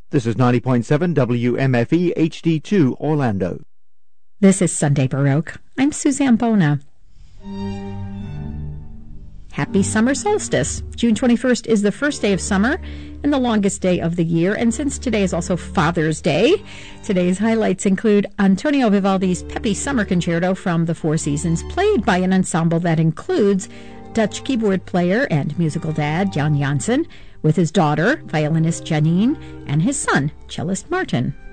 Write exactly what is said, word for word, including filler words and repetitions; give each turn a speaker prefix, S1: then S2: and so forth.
S1: This is ninety point seven W M F E H D two Orlando.
S2: This is Sunday Baroque. I'm Suzanne Bona. Happy summer solstice. June twenty-first is the first day of summer and the longest day of the year. And since today is also Father's Day, today's highlights include Antonio Vivaldi's peppy summer concerto from the Four Seasons, played by an ensemble that includes Dutch keyboard player and musical dad Jan Janssen, with his daughter, violinist Janine, and his son, cellist Martin.